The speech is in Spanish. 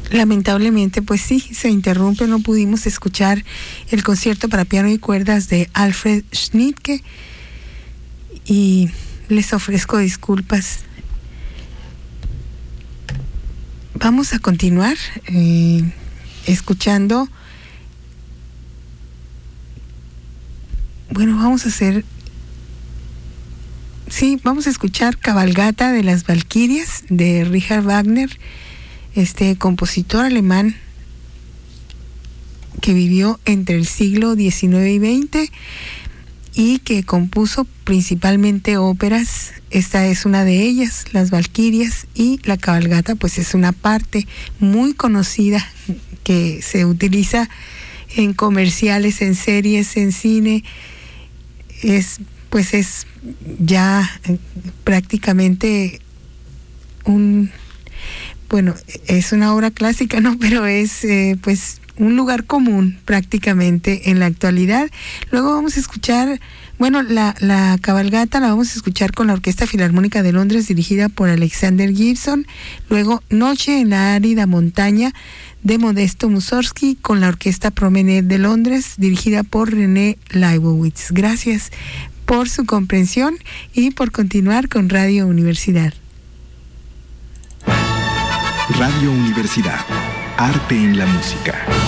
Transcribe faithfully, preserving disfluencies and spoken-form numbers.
Lamentablemente, pues sí, se interrumpe, no pudimos escuchar el concierto para piano y cuerdas de Alfred Schnittke y les ofrezco disculpas. Vamos a continuar eh, escuchando. Bueno, vamos a hacer... Sí, vamos a escuchar Cabalgata de las Valquirias de Richard Wagner, este compositor alemán que vivió entre el siglo diecinueve y veinte y que compuso principalmente óperas. Esta es una de ellas, Las Valquirias, y la cabalgata pues es una parte muy conocida que se utiliza en comerciales, en series, en cine. Es pues es ya prácticamente un, bueno, es una obra clásica, ¿no? Pero es eh, pues un lugar común prácticamente en la actualidad. Luego vamos a escuchar, bueno, la, la cabalgata la vamos a escuchar con la Orquesta Filarmónica de Londres dirigida por Alexander Gibson. Luego Noche en la árida montaña de Modesto Mussorgsky con la Orquesta Promenade de Londres dirigida por René Leibowitz. Gracias por su comprensión y por continuar con Radio Universidad. Radio Universidad, arte en la música.